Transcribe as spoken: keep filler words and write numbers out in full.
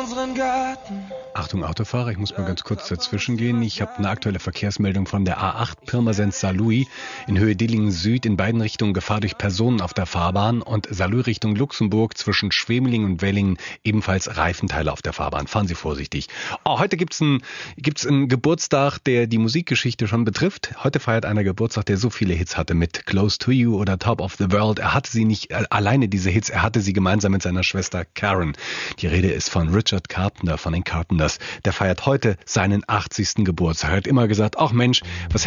unseren Garten. Achtung Autofahrer, ich muss mal ganz kurz dazwischen gehen. Ich habe eine aktuelle Verkehrsmeldung von der A acht Pirmasens-Saarlouis in Höhe Dillingen Süd, in beiden Richtungen Gefahr durch Personen auf der Fahrbahn und Saarlouis Richtung Luxemburg zwischen Schwemelingen und Wellingen ebenfalls Reifenteile auf der Fahrbahn. Fahren Sie vorsichtig. Oh, heute gibt's einen gibt's einen Geburtstag, der die Musikgeschichte schon betrifft. Heute feiert einer Geburtstag, der so viele Hits hatte mit Close to You oder Top of the World. Er hatte sie nicht alleine, diese Hits, er hatte sie gemeinsam mit seiner Schwester Karen. Die Rede ist von Richard Carpenter, von den Carpenters. Der feiert heute seinen achtzigsten Geburtstag. Er hat immer gesagt, ach Mensch, was